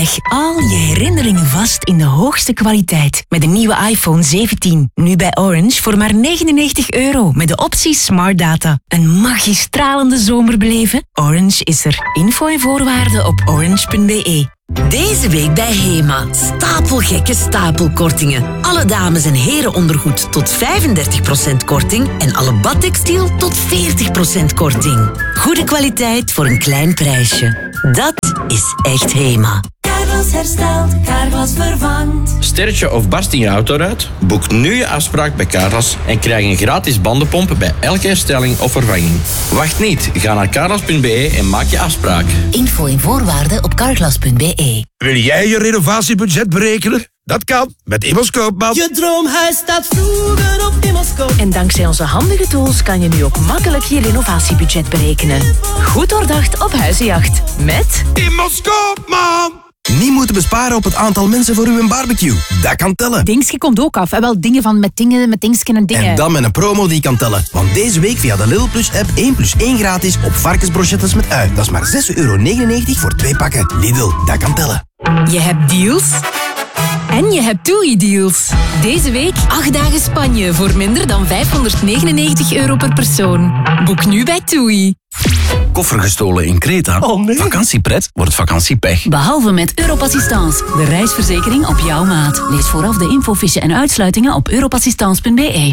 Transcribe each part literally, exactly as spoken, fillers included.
Leg al je herinneringen vast in de hoogste kwaliteit met de nieuwe iPhone zeventien. Nu bij Orange voor maar negenennegentig euro met de optie Smart Data. Een magistralende zomer beleven? Orange is er. Info en voorwaarden op orange punt b e. Deze week bij Hema. Stapelgekke stapelkortingen. Alle dames- en herenondergoed tot vijfendertig procent korting en alle badtextiel tot veertig procent korting. Goede kwaliteit voor een klein prijsje. Dat is echt Hema. Carglass herstelt, Carglass vervangt. Sterretje of barst in je autoruit? Boek nu je afspraak bij Carglass en krijg een gratis bandenpomp bij elke herstelling of vervanging. Wacht niet, ga naar carglass punt b e en maak je afspraak. Info en voorwaarden op carglass punt b e. Wil jij je renovatiebudget berekenen? Dat kan met Immers Koopman. Je droomhuis staat vroeger op Immoscoop. En dankzij onze handige tools kan je nu ook makkelijk je renovatiebudget berekenen. Goed doordacht op huizenjacht. Met Immers Koopman. Niet moeten besparen op het aantal mensen voor uw barbecue. Dat kan tellen. Dingske komt ook af. En wel dingen van met dingen, met dingsken en dingen. En dan met een promo die kan tellen. Want deze week via de Lidl Plus app één plus één gratis op varkensbrochettes met ui. Dat is maar zes euro negenennegentig voor twee pakken. Lidl, dat kan tellen. Je hebt deals. En je hebt TUI-deals. Deze week acht dagen Spanje voor minder dan vijfhonderdnegenennegentig euro per persoon. Boek nu bij TUI. Koffer gestolen in Kreta. Oh nee. Vakantiepret wordt vakantiepech. Behalve met Europassistance, de reisverzekering op jouw maat. Lees vooraf de infofiche en uitsluitingen op europassistance punt b e.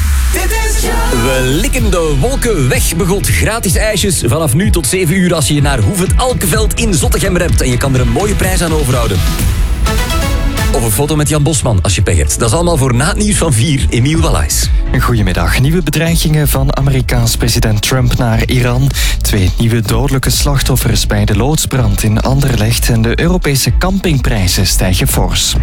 We likken de wolken weg, begot. Gratis ijsjes vanaf nu tot zeven uur als je je naar Hoevent Alkeveld in Zottegem rept. En je kan er een mooie prijs aan overhouden. Of een foto met Jan Bosman als je pech hebt. Dat is allemaal voor na het nieuws van vier. Emiel Wallaes. Goedemiddag. Nieuwe bedreigingen van Amerikaans president Trump naar Iran. Twee nieuwe dodelijke slachtoffers bij de loodsbrand in Anderlecht. En de Europese campingprijzen stijgen fors.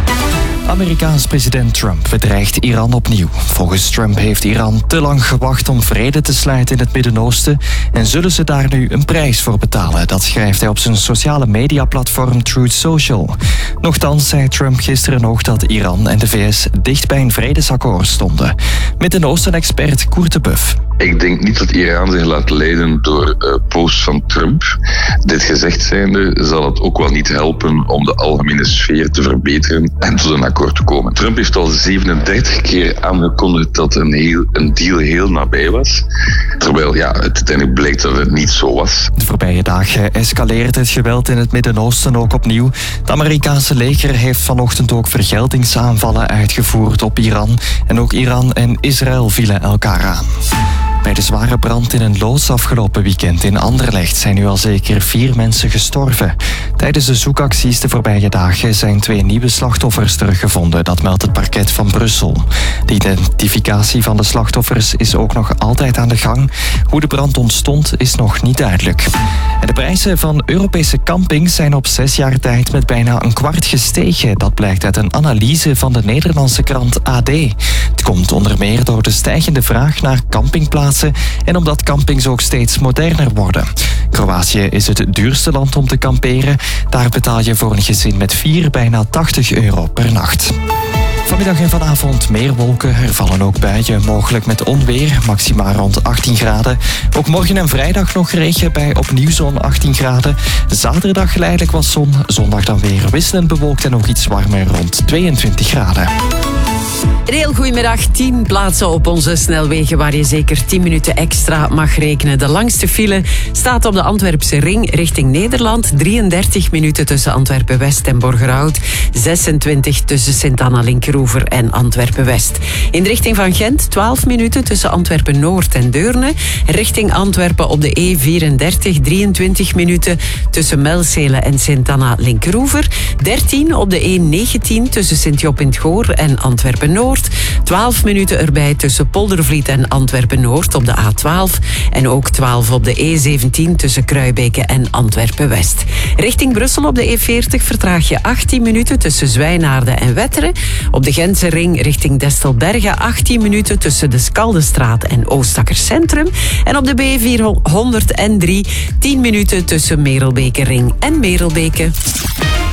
Amerikaans president Trump bedreigt Iran opnieuw. Volgens Trump heeft Iran te lang gewacht om vrede te sluiten in het Midden-Oosten en zullen ze daar nu een prijs voor betalen. Dat schrijft hij op zijn sociale mediaplatform Truth Social. Nochtans zei Trump gisteren nog dat Iran en de V S dicht bij een vredesakkoord stonden. Midden-Oosten-expert Koert de Buff. Ik denk niet dat Iran zich laat leiden door uh, posts van Trump. Dit gezegd zijnde zal het ook wel niet helpen om de algemene sfeer te verbeteren en tot een akkoord te komen. Trump heeft al zevenendertig keer aangekondigd dat een, heel, een deal heel nabij was. Terwijl ja, het uiteindelijk bleek dat het niet zo was. De voorbije dagen escaleert het geweld in het Midden-Oosten ook opnieuw. Het Amerikaanse leger heeft vanochtend ook vergeldingsaanvallen uitgevoerd op Iran. En ook Iran en Israël vielen elkaar aan. Bij de zware brand in een loods afgelopen weekend in Anderlecht zijn nu al zeker vier mensen gestorven. Tijdens de zoekacties de voorbije dagen zijn twee nieuwe slachtoffers teruggevonden. Dat meldt het parket van Brussel. De identificatie van de slachtoffers is ook nog altijd aan de gang. Hoe de brand ontstond is nog niet duidelijk. En de prijzen van Europese campings zijn op zes jaar tijd met bijna een kwart gestegen. Dat blijkt uit een analyse van de Nederlandse krant A D. Het komt onder meer door de stijgende vraag naar campingplaatsen en omdat campings ook steeds moderner worden. Kroatië is het duurste land om te kamperen. Daar betaal je voor een gezin met vier bijna tachtig euro per nacht. Vanmiddag en vanavond meer wolken. Er vallen ook buien, mogelijk met onweer. Maxima rond achttien graden. Ook morgen en vrijdag nog regen bij opnieuw zo'n achttien graden. Zaterdag geleidelijk wat zon. Zondag dan weer wisselend bewolkt en nog iets warmer rond tweeëntwintig graden. Een heel goedemiddag. tien plaatsen op onze snelwegen waar je zeker tien minuten extra mag rekenen. De langste file staat op de Antwerpse ring richting Nederland. drieëndertig minuten tussen Antwerpen-West en Borgerhout. zesentwintig tussen Sint-Anna-Linkeroever en Antwerpen-West. In de richting van Gent twaalf minuten tussen Antwerpen-Noord en Deurne. Richting Antwerpen op de E vierendertig drieëntwintig minuten tussen Melzele en Sint-Anna-Linkeroever. dertien op de E negentien tussen Sint-Job-in-'t-Goor en Antwerpen-Noord. twaalf minuten erbij tussen Poldervliet en Antwerpen-Noord op de A twaalf. En ook twaalf op de E zeventien tussen Kruibeke en Antwerpen-West. Richting Brussel op de E veertig vertraag je achttien minuten tussen Zwijnaarden en Wetteren. Op de Gentse ring richting Destelbergen achttien minuten tussen de Skaldenstraat en Oostakker Centrum. En op de B vierhonderddrie tien minuten tussen Merelbeke Ring en Merelbeke.